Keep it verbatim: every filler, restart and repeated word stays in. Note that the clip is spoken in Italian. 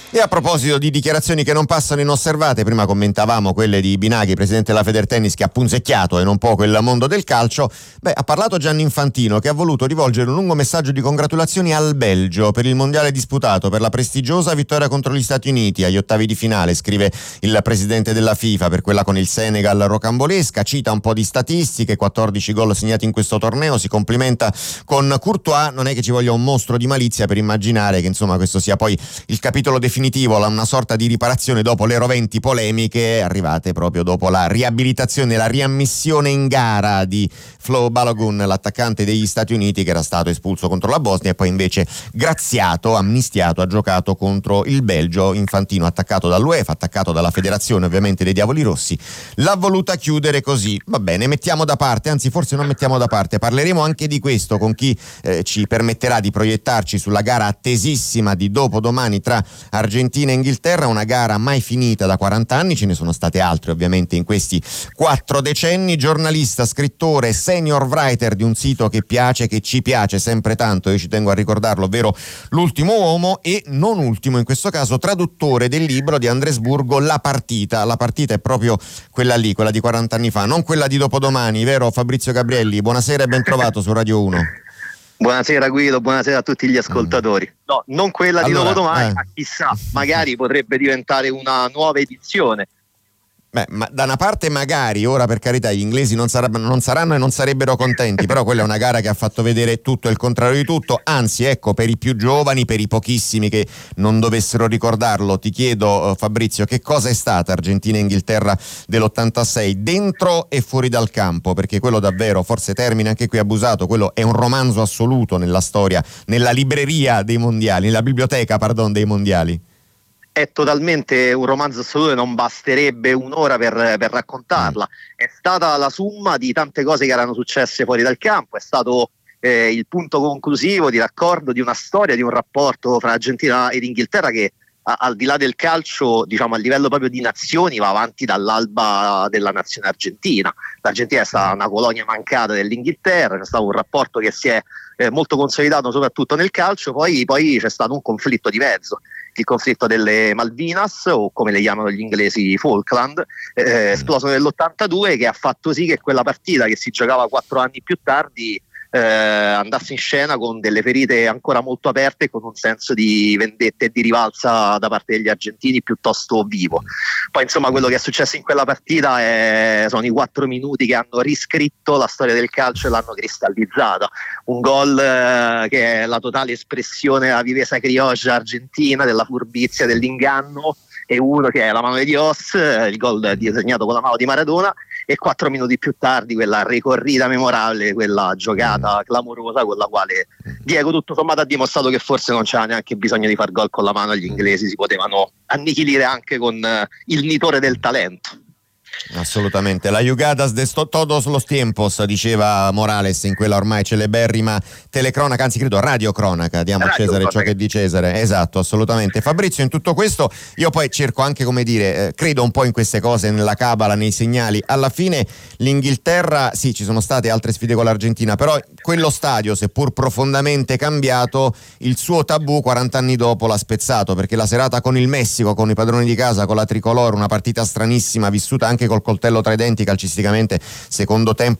E a proposito di dichiarazioni che non passano inosservate, prima commentavamo quelle di Binaghi, presidente della Federtennis, che ha punzecchiato e non poco il mondo del calcio. Beh, ha parlato Gianni Infantino, che ha voluto rivolgere un lungo messaggio di congratulazioni al Belgio per il mondiale disputato, per la prestigiosa vittoria contro gli Stati Uniti agli ottavi di finale, scrive il presidente della FIFA, per quella con il Senegal rocambolesca, cita un po' di statistiche, quattordici gol segnati in questo torneo, si complimenta con Courtois. Non è che ci voglia un mostro di malizia per immaginare che insomma questo sia poi il capitolo definitivo, una sorta di riparazione dopo le roventi polemiche arrivate proprio dopo la riabilitazione, la riammissione in gara di Flo Balogun, l'attaccante degli Stati Uniti, che era stato espulso contro la Bosnia e poi invece graziato, amnistiato, ha giocato contro il Belgio. Infantino, attaccato dall'UEFA, attaccato dalla federazione ovviamente dei Diavoli Rossi, l'ha voluta chiudere così. Va bene, mettiamo da parte, anzi forse non mettiamo da parte, parleremo anche di questo con chi eh, ci permetterà di proiettarci sulla gara attesissima di dopodomani tra Argentina e Inghilterra, una gara mai finita da quaranta anni, ce ne sono state altre ovviamente in questi quattro decenni. Giornalista, scrittore, senior writer di un sito che piace, che ci piace sempre tanto, io ci tengo a ricordarlo, ovvero L'Ultimo Uomo, e non ultimo in questo caso traduttore del libro di Andres Burgo, La Partita. La partita è proprio quella lì, quella di quaranta anni fa, non quella di dopodomani, vero Fabrizio Gabrielli? Buonasera e ben trovato su Radio uno. Buonasera Guido, buonasera a tutti gli ascoltatori. No, non quella di allora, dopodomani, eh. ma chissà, magari potrebbe diventare una nuova edizione. Beh, ma da una parte magari, ora per carità gli inglesi non saranno, non saranno e non sarebbero contenti, però quella è una gara che ha fatto vedere tutto e il contrario di tutto, anzi ecco, per i più giovani, per i pochissimi che non dovessero ricordarlo, ti chiedo Fabrizio, che cosa è stata Argentina e Inghilterra dell'ottantasei, dentro e fuori dal campo, perché quello davvero, forse termine anche qui abusato, quello è un romanzo assoluto nella storia, nella libreria dei mondiali, nella biblioteca, pardon, dei mondiali. È totalmente un romanzo assoluto e non basterebbe un'ora per, per raccontarla. È stata la somma di tante cose che erano successe fuori dal campo, è stato eh, il punto conclusivo di raccordo di una storia, di un rapporto fra Argentina ed Inghilterra che a, al di là del calcio, diciamo a livello proprio di nazioni, va avanti dall'alba della nazione argentina. L'Argentina è stata una colonia mancata dell'Inghilterra, c'è stato un rapporto che si è eh, molto consolidato soprattutto nel calcio, poi, poi c'è stato un conflitto di mezzo, il conflitto delle Malvinas, o come le chiamano gli inglesi Falkland, eh, esploso nell'ottantadue, che ha fatto sì che quella partita che si giocava quattro anni più tardi eh, andasse in scena con delle ferite ancora molto aperte e con un senso di vendetta e di rivalsa da parte degli argentini piuttosto vivo. Poi insomma quello che è successo in quella partita è, sono i quattro minuti che hanno riscritto la storia del calcio e l'hanno cristallizzata. Un gol eh, che è la totale espressione della viveza criolla argentina, della furbizia, dell'inganno, e uno che è la mano di Dios, il gol disegnato con la mano di Maradona, e quattro minuti più tardi quella ricorrita memorabile, quella giocata clamorosa con la quale Diego tutto sommato ha dimostrato che forse non c'era neanche bisogno di far gol con la mano, gli inglesi si potevano annichilire anche con il nitore del talento. Assolutamente, la jugadas de todos los tiempos, diceva Morales in quella ormai celeberrima telecronaca, anzi credo radiocronaca, diamo a Cesare ciò che è di Cesare. Esatto, assolutamente. Fabrizio, in tutto questo io poi cerco anche, come dire, eh, credo un po' in queste cose, nella cabala, nei segnali. Alla fine l'Inghilterra, sì, ci sono state altre sfide con l'Argentina, però quello stadio, seppur profondamente cambiato, il suo tabù quaranta anni dopo l'ha spezzato, perché la serata con il Messico, con i padroni di casa, con la tricolore, una partita stranissima vissuta anche col coltello tra i denti calcisticamente, secondo tempo